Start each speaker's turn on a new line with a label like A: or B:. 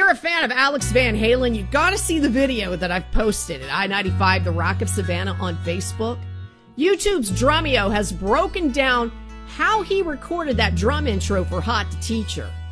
A: you're a fan of Alex Van Halen, you gotta see the video that I've posted at I-95 The Rock of Savannah on Facebook. YouTube's Drumeo has broken down how he recorded that drum intro for Hot to Teacher.